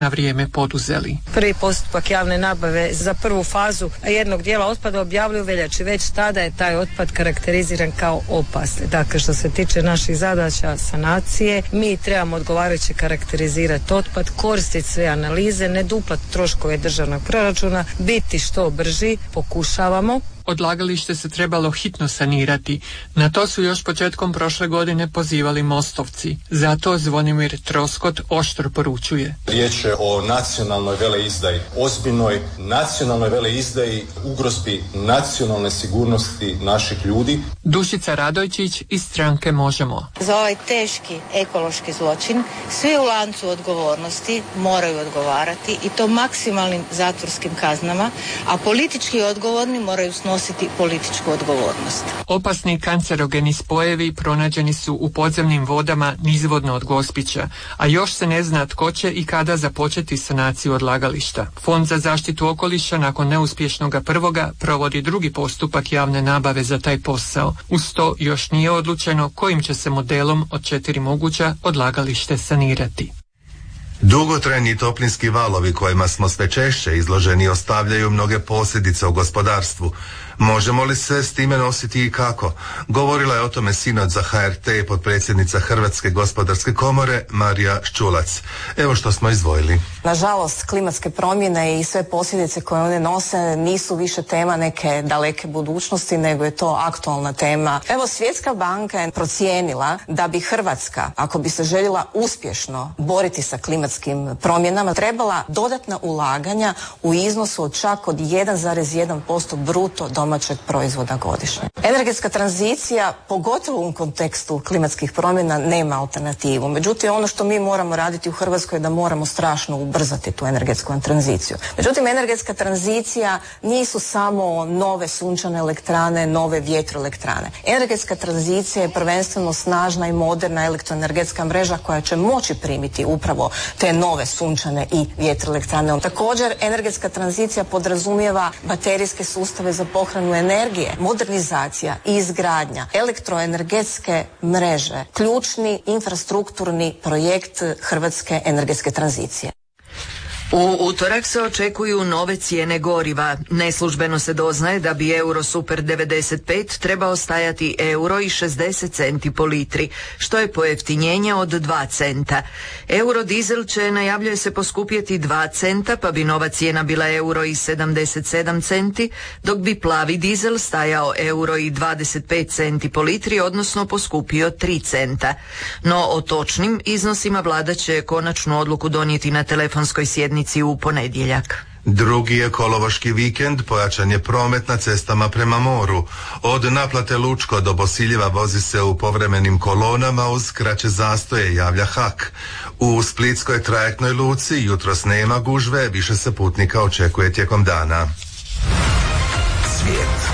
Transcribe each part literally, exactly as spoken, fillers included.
na vrijeme poduzeli. Prvi postupak javne nabave za prvu fazu jednog dijela otpada objavljuju u veljači. Već tada je taj otpad karakteriziran kao opasni. Dakle, što se tiče naših zadaća sanacije, mi trebamo odgovarajuće karakterizirati otpad, koristiti sve analize, ne duplati troškove državnog proračuna, biti što brži, pokušavamo. Odlagalište se trebalo hitno sanirati. Na to su još početkom prošle godine pozivali Mostovci. Zato Zvonimir Troskot oštro poručuje. Riječ je o nacionalnoj veleizdaji, ozbiljnoj nacionalnoj veleizdaji, ugrozbi nacionalne sigurnosti naših ljudi. Dušica Radojčić iz stranke Možemo. Za ovaj teški ekološki zločin svi u lancu odgovornosti moraju odgovarati i to maksimalnim zatvorskim kaznama, a politički odgovorni moraju snositi političku odgovornost. Opasni kancerogeni spojevi pronađeni su u podzemnim vodama nizvodno od Gospića, a još se ne zna tko će i kada započeti sanaciju odlagališta. Fond za zaštitu okoliša nakon neuspješnoga prvoga provodi drugi postupak javne nabave za taj posao. Uz to još nije odlučeno kojim će se modelom od četiri moguća odlagalište sanirati. Dugotrajni toplinski valovi kojima smo sve češće izloženi ostavljaju mnoge posljedice u gospodarstvu. Možemo li se s time nositi i kako? Govorila je o tome sinoć za H R T potpredsjednica Hrvatske gospodarske komore Marija Ščulac. Evo što smo izdvojili. Nažalost, klimatske promjene i sve posljedice koje one nose nisu više tema neke daleke budućnosti, nego je to aktualna tema. Evo, Svjetska banka je procijenila da bi Hrvatska, ako bi se željela uspješno boriti sa klimatskim promjenama, trebala dodatna ulaganja u iznosu od čak od jedan zarez jedan posto bruto domaćeg proizvoda godišnje. Energetska tranzicija, pogotovo u kontekstu klimatskih promjena, nema alternativu. Međutim, ono što mi moramo raditi u Hrvatskoj je da moramo strašno ubrzati tu energetsku tranziciju. Međutim, energetska tranzicija nisu samo nove sunčane elektrane, nove vjetroelektrane. Energetska tranzicija je prvenstveno snažna i moderna elektroenergetska mreža koja će moći primiti upravo te nove sunčane i vjetroelektrane. Također, energetska tranzicija podrazumijeva baterijske sustave za pohranu energije, modernizacija i izgradnja elektroenergetske mreže, ključni infrastrukturni projekt hrvatske energetske tranzicije. U utorak se očekuju nove cijene goriva. Neslužbeno se doznaje da bi euro super devedeset pet trebao stajati euro i šezdeset centi po litri, što je pojeftinjenje od dva centa. Euro dizel će, najavljuje se, poskupjeti dva centa, pa bi nova cijena bila euro i sedamdeset sedam centi, dok bi plavi dizel stajao euro i dvadeset pet centi po litri, odnosno poskupio tri centa. No o točnim iznosima vlada će konačnu odluku donijeti na telefonskoj sjednici u ponedjeljak. Drugi je kolovoški vikend, pojačan je promet na cestama prema moru. Od naplate Lučko do Bosiljeva vozi se u povremenim kolonama uz kraće zastoje, javlja H A K. U splitskoj trajektnoj luci jutros nema gužve, više se putnika očekuje tijekom dana. Svijet.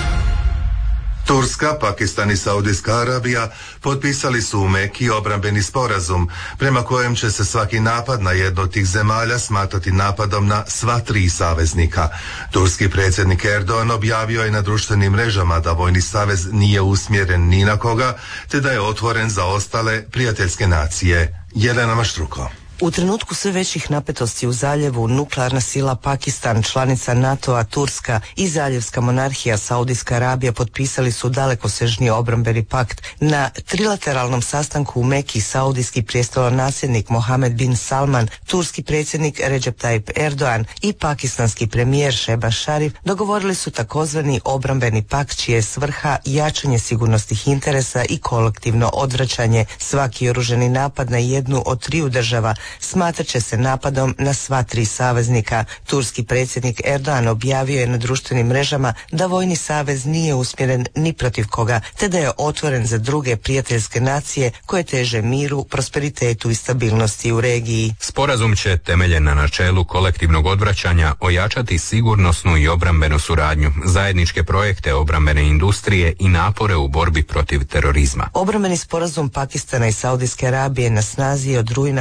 Turska, Pakistan i Saudijska Arabija potpisali su u Meki obrambeni sporazum prema kojem će se svaki napad na jednu od tih zemalja smatrati napadom na sva tri saveznika. Turski predsjednik Erdogan objavio je na društvenim mrežama da vojni savez nije usmjeren ni na koga, te da je otvoren za ostale prijateljske nacije. Jelena Maštruko. U trenutku sve većih napetosti u zaljevu, nuklearna sila Pakistan, članica NATO-a, Turska i zaljevska monarhija Saudijska Arabija potpisali su dalekosežni obrambeni pakt. Na trilateralnom sastanku u Meki saudijski prijestolonasljednik Mohamed bin Salman, turski predsjednik Recep Tayyip Erdogan i pakistanski premijer Shehbaz Sharif dogovorili su takozvani obrambeni pakt čija je svrha jačanje sigurnosnih interesa i kolektivno odvraćanje. Svaki oružani napad na jednu od triju država smatrat će se napadom na sva tri saveznika. Turski predsjednik Erdogan objavio je na društvenim mrežama da vojni savez nije usmjeren ni protiv koga, te da je otvoren za druge prijateljske nacije koje teže miru, prosperitetu i stabilnosti u regiji. Sporazum će, temeljen na načelu kolektivnog odvraćanja, ojačati sigurnosnu i obrambenu suradnju, zajedničke projekte obrambene industrije i napore u borbi protiv terorizma. Obrambeni sporazum Pakistana i Saudijske Arabije na snazi je od rujna prošle godine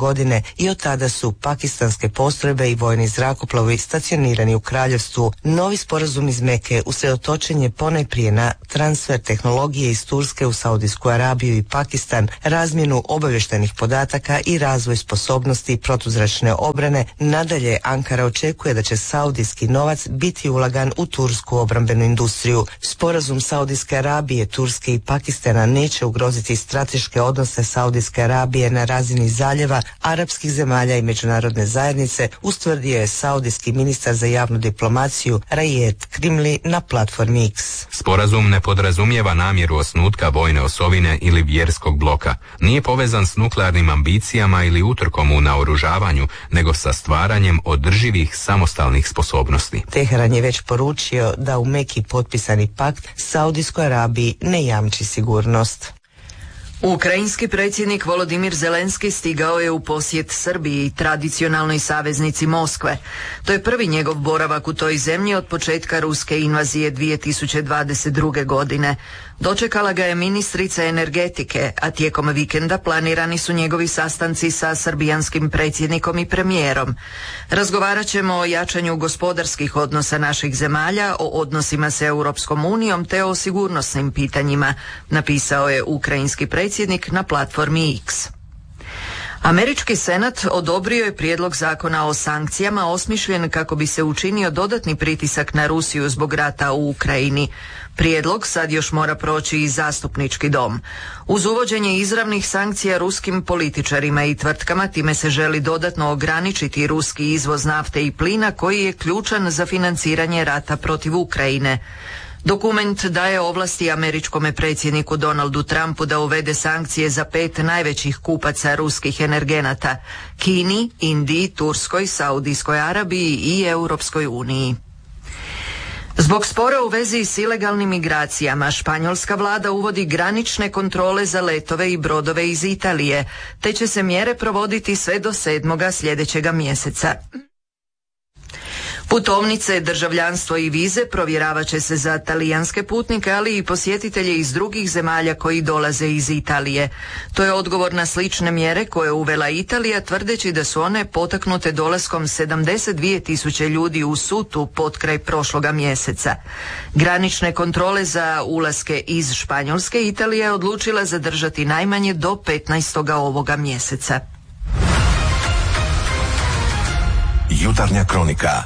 godine i od tada su pakistanske postrojbe i vojni zrakoplovi stacionirani u kraljevstvu. Novi sporazum iz Meke usredotočen je ponajprije na transfer tehnologije iz Turske u Saudijsku Arabiju i Pakistan, razmjenu obavještajnih podataka i razvoj sposobnosti protuzračne obrane. Nadalje, Ankara očekuje da će saudijski novac biti ulagan u tursku obrambenu industriju. Sporazum Saudijske Arabije, Turske i Pakistana neće ugroziti strateške odnose Saudijske Arabije na razini zaljeva, arapskih zemalja i međunarodne zajednice, ustvrdio je saudijski ministar za javnu diplomaciju Rajed Krimli na platformi X. Sporazum ne podrazumijeva namjeru osnutka vojne osovine ili vjerskog bloka. Nije povezan s nuklearnim ambicijama ili utrkom u naoružavanju, nego sa stvaranjem održivih samostalnih sposobnosti. Teheran je već poručio da u Meki potpisani pakt Saudijskoj Arabiji ne jamči sigurnost. Ukrajinski predsjednik Volodimir Zelenski stigao je u posjet Srbiji, tradicionalnoj saveznici Moskve. To je prvi njegov boravak u toj zemlji od početka ruske invazije dvije tisuće dvadeset druge. godine. Dočekala ga je ministrica energetike, a tijekom vikenda planirani su njegovi sastanci sa srbijanskim predsjednikom i premijerom. Razgovarat ćemo o jačanju gospodarskih odnosa naših zemalja, o odnosima s Europskom unijom te o sigurnosnim pitanjima, napisao je ukrajinski predsjednik na platformi X. Američki senat odobrio je prijedlog zakona o sankcijama osmišljen kako bi se učinio dodatni pritisak na Rusiju zbog rata u Ukrajini. Prijedlog sad još mora proći i zastupnički dom. Uz uvođenje izravnih sankcija ruskim političarima i tvrtkama time se želi dodatno ograničiti ruski izvoz nafte i plina koji je ključan za financiranje rata protiv Ukrajine. Dokument daje ovlasti američkome predsjedniku Donaldu Trumpu da uvede sankcije za pet najvećih kupaca ruskih energenata: Kini, Indiji, Turskoj, Saudijskoj Arabiji i Europskoj uniji. Zbog spora u vezi s ilegalnim migracijama, španjolska vlada uvodi granične kontrole za letove i brodove iz Italije, te će se mjere provoditi sve do sedmoga sljedećega mjeseca. Putovnice, državljanstvo i vize provjeravat će se za talijanske putnike, ali i posjetitelje iz drugih zemalja koji dolaze iz Italije. To je odgovor na slične mjere koje je uvela Italija, tvrdeći da su one potaknute dolaskom sedamdeset dvije tisuće ljudi u Sutu potkraj prošloga mjeseca. Granične kontrole za ulaske iz Španjolske Italija je odlučila zadržati najmanje do petnaestoga ovoga mjeseca. Jutarnja kronika.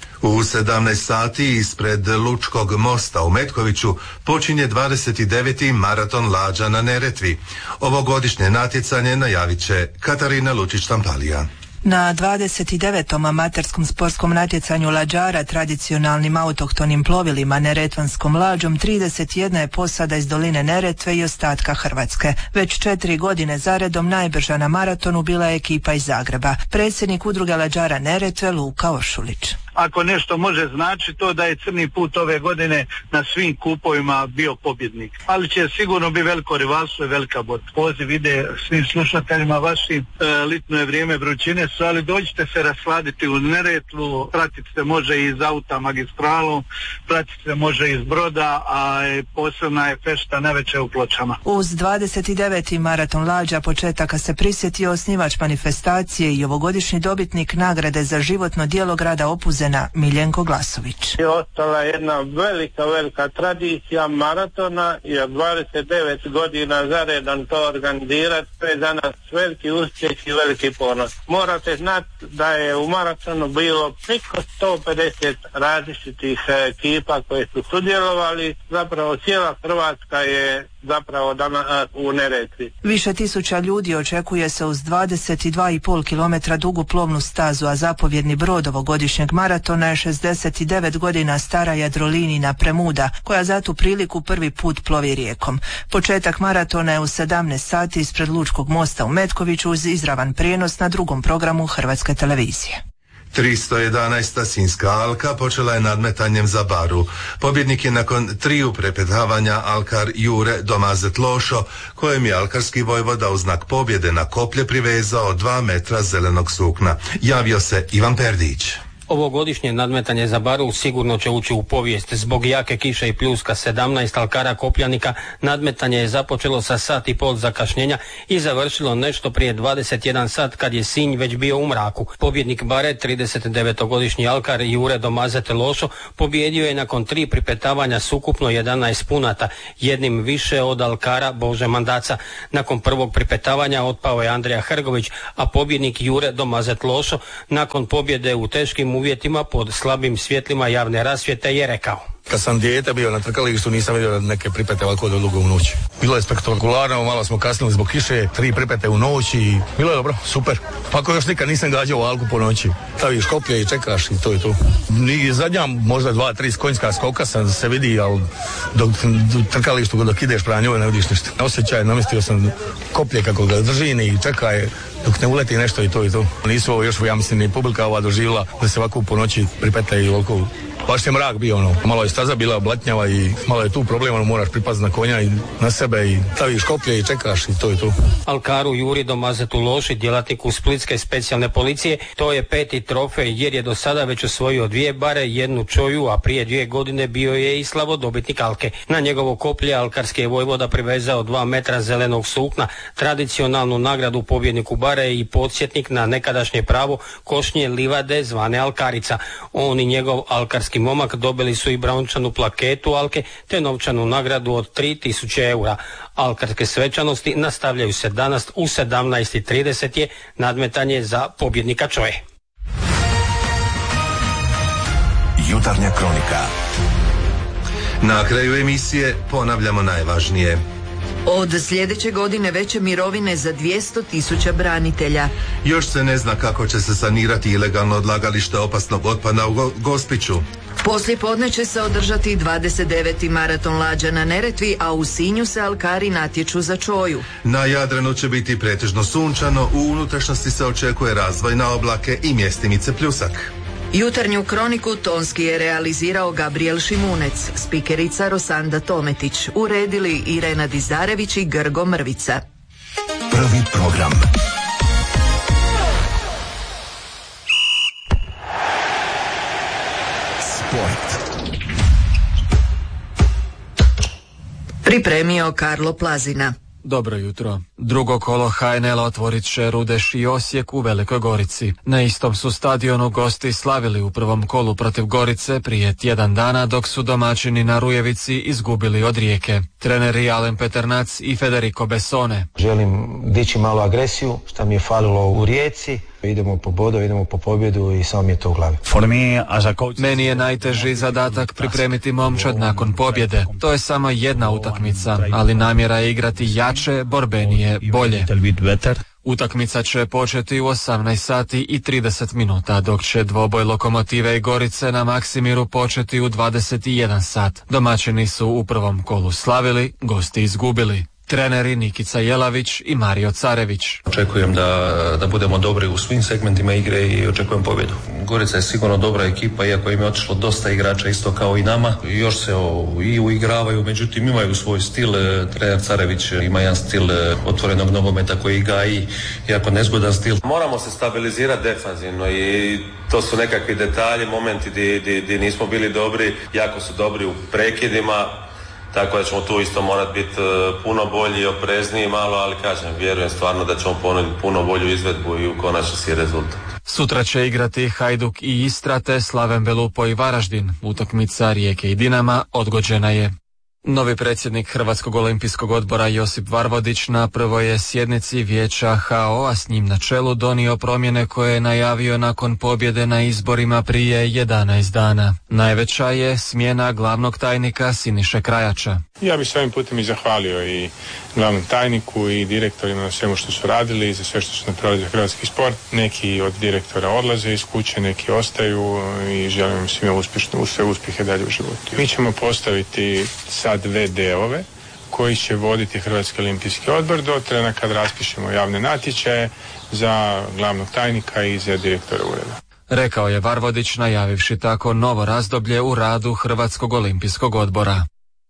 U sedamnaest sati ispred Lučkog mosta u Metkoviću počinje dvadeset deveti maraton lađa na Neretvi. Ovogodišnje natjecanje najavit će Katarina Lučić-Tampalija. Na dvadeset devetom amaterskom sportskom natjecanju lađara tradicionalnim autohtonim plovilima Neretvanskom lađom trideset jedna je posada iz doline Neretve i ostatka Hrvatske. Već četiri godine zaredom najbrža na maratonu bila je ekipa iz Zagreba. Predsjednik udruge lađara Neretve Luka Ošulić. Ako nešto može znači to da je Crni put ove godine na svim kupovima bio pobjednik. Ali će sigurno biti veliko rivalstvo i velika borba. Poziv ide svim slušateljima vašim, e, litno je vrijeme, vrućine su, ali dođite se rasladiti u Neretvu, pratiti se može iz auta magistralom, pratiti se može iz broda, a posebna je fešta najveća u Pločama. Uz dvadeset deveti maraton lađa početaka se prisjetio osnivač manifestacije i ovogodišnji dobitnik nagrade za životno djelo grada Opuzena Miljenko Glasović. Je ostala jedna velika, velika tradicija maratona i od dvadeset devet godina zaredom to organizirati, to je za nas veliki uspjeh i veliki ponos. Morate znati da je u maratonu bilo preko sto pedeset različitih ekipa koje su sudjelovali, zapravo cijela Hrvatska je zapravo dana u Neretvi. Više tisuća ljudi očekuje se uz dvadeset dva i pol kilometra dugu plovnu stazu, a zapovjedni brod ovogodišnjeg maratona je šezdeset devet godina stara Jadrolinina Premuda, koja za tu priliku prvi put plovi rijekom. Početak maratona je u sedamnaest sati ispred Lučkog mosta u Metkoviću uz izravan prijenos na drugom programu Hrvatske televizije. tristo jedanaesta Sinjska alka počela je nadmetanjem za baru. Pobjednik je nakon triju prepetavanja alkar Jure Domazet Lošo, kojem je alkarski vojvoda u znak pobjede na koplje privezao dva metra zelenog sukna. Javio se Ivan Perdić. Ovogodišnje nadmetanje za baru sigurno će ući u povijest. Zbog jake kiše i pljuska sedamnaest alkara Kopljanika nadmetanje je započelo sa sat i pol zakašnjenja i završilo nešto prije dvadeset jedan sat kad je Sinj već bio u mraku. Pobjednik bare, trideset devetogodišnji alkar Jure Domazet Lošo, pobjedio je nakon tri pripetavanja s ukupno jedanaest punata, jednim više od alkara Bože Mandaca. Nakon prvog pripetavanja otpao je Andrija Hrgović, a pobjednik Jure Domazet Lošo nakon pobjede u teškim uvjetima pod slabim svjetlima javne rasvjete je rekao: Kad sam dijete bio na trkalištu nisam vidio neke pripete ovako dugo u noći. Bilo je spektakularno, malo smo kasnili zbog kiše, tri pripete u noći i bilo je dobro, super. Pa ako još nikad nisam gađao alku po noći, staviš koplje i čekaš i to je to. Ni zadnja, možda dva, tri konjska skoka sam se vidi, ali dok u trkalištu dok ideš prema njoj ne vidiš ništa. Osjećaj, namestio sam koplje kako ga držim i čekaj dok ne uleti nešto i to i to. Nisu ovo još, ja mislim, ni publika ova doživjela da se ovako po noći pripete i ovako. Baš je mrak bio, ono, malo je staza bila blatnjava i malo je tu problem, ono, moraš pripaziti na konja i na sebe i staviš koplje i čekaš i to je to. Alkaru Juri Domazetu Loši, djelatniku Splitske specijalne policije, to je peti trofej jer je do sada već osvojio dvije bare, jednu čoju, a prije dvije godine bio je i slavodobitnik alke. Na njegovo koplje alkarski je vojvoda privezao dva metra zelenog sukna, tradicionalnu nagradu pobjedniku bare i podsjetnik na nekadašnje pravo košnje livade zvane Alkarica. On i njegov alkarski momak dobili su i brončanu plaketu alke te novčanu nagradu od tri tisuće eura. Alkarske svečanosti nastavljaju se danas u sedamnaest i trideset je nadmetanje za pobjednika čoje. Jutarnja kronika. Na kraju emisije ponavljamo najvažnije. Od sljedeće godine veće mirovine za dvjesto tisuća branitelja. Još se ne zna kako će se sanirati ilegalno odlagalište opasnog otpada u Go- Gospiću. Poslije podne će se održati dvadeset deveti maraton lađa na Neretvi, a u Sinju se alkari natječu za čoju. Na Jadranu će biti pretežno sunčano, u unutrašnjosti se očekuje razvoj na oblake i mjestimice pljusak. Jutarnju kroniku tonski je realizirao Gabriel Šimunec, spikerica Rosanda Tometić, uredili Irena Dizarević i Grgo Mrvica. Prvi program. Sport. Pripremio Karlo Plazina. Dobro jutro. Drugo kolo ha en el-a otvorit će Rudeš i Osijek u Velikoj Gorici. Na istom su stadionu gosti slavili u prvom kolu protiv Gorice prije tjedan dana, dok su domaćini na Rujevici izgubili od Rijeke. Treneri Alen Peternac i Federico Bessone. Želim dići malo agresiju, što mi je falilo u Rijeci. Idemo po bodu, idemo po pobjedu i samo mi je to u glavi. Meni je najteži zadatak pripremiti momčad nakon pobjede. To je samo jedna utakmica, ali namjera je igrati jače, borbenije, bolje. Utakmica će početi u osamnaest sati i trideset minuta, dok će dvoboj Lokomotive i Gorice na Maksimiru početi u dvadeset jedan sat. Domaćini su u prvom kolu slavili, gosti izgubili. Treneri Nikica Jelavić i Mario Carević. Očekujem da, da budemo dobri u svim segmentima igre i očekujem pobjedu. Gorica je sigurno dobra ekipa, iako im je otišlo dosta igrača isto kao i nama. Još se o, i uigravaju, međutim imaju svoj stil. Trener Carević ima jedan stil otvorenog nogometa koji gaji, jako nezgodan stil. Moramo se stabilizirati defanzivno i to su nekakvi detalji, momenti gdje, gdje, gdje nismo bili dobri, jako su dobri u prekidima. Tako da ćemo tu isto morati biti puno bolji i oprezniji malo, ali kažem, vjerujem stvarno da ćemo ponuditi puno bolju izvedbu i u konačnici rezultat. Sutra će igrati Hajduk i Istra te Slaven Belupo i Varaždin. Utakmica Rijeke i Dinama odgođena je. Novi predsjednik Hrvatskog olimpijskog odbora Josip Varvodić na prvoj je sjednici vijeća ha o-a s njim na čelu donio promjene koje je najavio nakon pobjede na izborima prije jedanaest dana. Najveća je smjena glavnog tajnika Siniše Krajača. Ja bih s ovim putem i zahvalio i glavnom tajniku i direktorima na svemu što su radili i za sve što su napravili za hrvatski sport. Neki od direktora odlaze iz kuće, neki ostaju i želim im svima uspješno, sve uspjehe dalje u životu. Mi ćemo postaviti sad ve de-ove koji će voditi Hrvatski olimpijski odbor do trena kad raspišemo javne natječaje za glavnog tajnika i za direktora ureda. Rekao je Varvodić najavivši tako novo razdoblje u radu Hrvatskog olimpijskog odbora.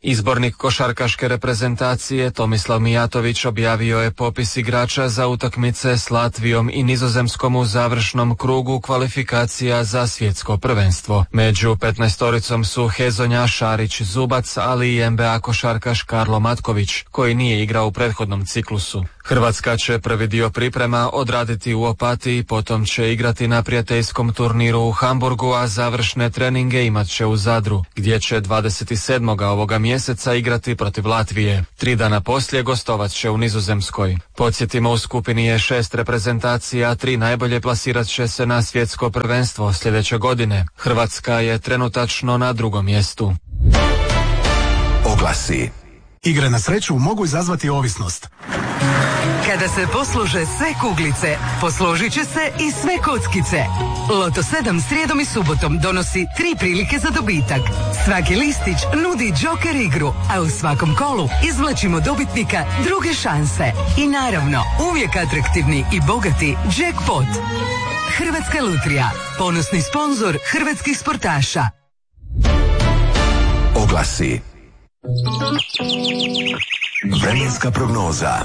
Izbornik košarkaške reprezentacije Tomislav Mijatović objavio je popis igrača za utakmice s Latvijom i Nizozemskom u završnom krugu kvalifikacija za svjetsko prvenstvo. Među petnaestoricom su Hezonja, Šarić, Zubac, ali i N B A košarkaš Karlo Matković, koji nije igrao u prethodnom ciklusu. Hrvatska će prvi dio priprema odraditi u Opatiji, potom će igrati na prijateljskom turniru u Hamburgu, a završne treninge imat će u Zadru, gdje će dvadeset sedmog ovoga mjeseca igrati protiv Latvije. Tri dana poslije gostovat će u Nizozemskoj. Podsjetimo, u skupini je šest reprezentacija, tri najbolje plasirat će se na svjetsko prvenstvo sljedeće godine. Hrvatska je trenutačno na drugom mjestu. Oglasi. Igre na sreću mogu izazvati ovisnost. Kada se posluže sve kuglice, posložit će se i sve kockice. Loto sedam srijedom i subotom donosi tri prilike za dobitak. Svaki listić nudi džoker igru, a u svakom kolu izvlačimo dobitnika druge šanse. I naravno, uvijek atraktivni i bogati jackpot. Hrvatska lutrija, ponosni sponzor hrvatskih sportaša. Oglasi. Vremenska prognoza.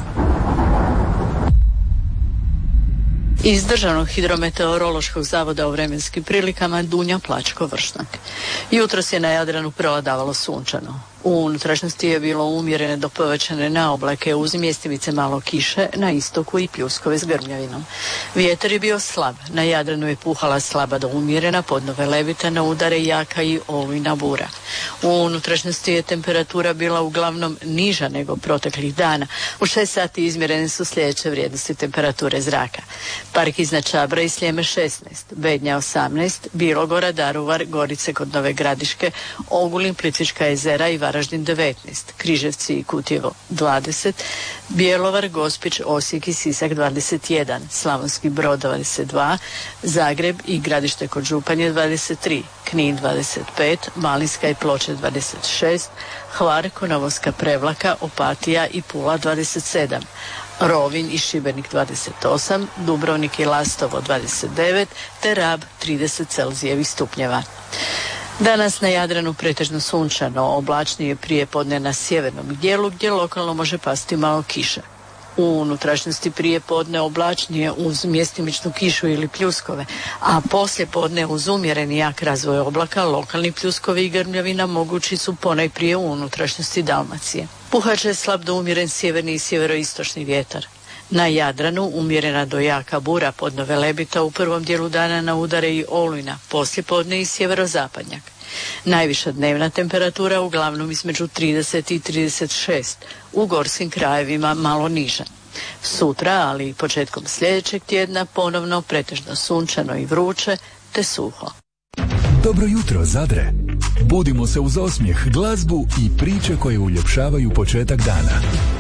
Iz Državnog hidrometeorološkog zavoda o vremenskim prilikama Dunja Plačko-Vršnak. Jutros je na Jadranu prevladavalo sunčano. U unutrašnjosti je bilo umjerene do povećane naoblake uz mjestimice malo kiše, na istoku i pljuskove s grmljavinom. Vjetar je bio slab, na Jadranu je puhala slaba do umjerena, podnove levita, na udare jaka i olujna bura. U unutrašnjosti je temperatura bila uglavnom niža nego proteklih dana. U šest sati izmjerene su sljedeće vrijednosti temperature zraka. Park iznad Čabra i Sljeme šesnaest, Bednja osamnaest, Bilogora, Daruvar, Gorice kod Nove Gradiške, Ogulin, Plitvička jezera i Varaždin devetnaest, Križevci i Kutjevo dvadeset, Bjelovar, Gospić, Osijek i Sisak dvadeset jedan, Slavonski Brod dvadeset dva, Zagreb i Gradište kod Županje dvadeset tri, Knin dvadeset pet, Malinska i Ploče dvadeset šest, Hvar, Konavolska Prevlaka, Opatija i Pula dvadeset sedam, Rovinj i Šibenik dvadeset osam, Dubrovnik i Lastovo dvadeset devet, te Rab trideset Celzijevih stupnjeva. Danas na Jadranu pretežno sunčano, oblačnije prije podne na sjevernom dijelu gdje lokalno može pasti malo kiše. U unutrašnjosti prije podne oblačnije uz mjestimičnu kišu ili pljuskove, a poslije podne uz umjereni jak razvoj oblaka, lokalni pljuskovi i grmljavina mogući su ponajprije u unutrašnjosti Dalmacije. Puhat će slab do umjeren sjeverni i sjeveroistočni vjetar. Na Jadranu umjerena do jaka bura, podnove lebita, u prvom dijelu dana na udare i olujna, poslije podne i sjeverozapadnjak. Najviša dnevna temperatura uglavnom između trideset i trideset šest, u gorskim krajevima malo niža. Sutra, ali i početkom sljedećeg tjedna, ponovno pretežno sunčano i vruće, te suho. Dobro jutro, Zadre! Budimo se uz osmijeh, glazbu i priče koje uljepšavaju početak dana.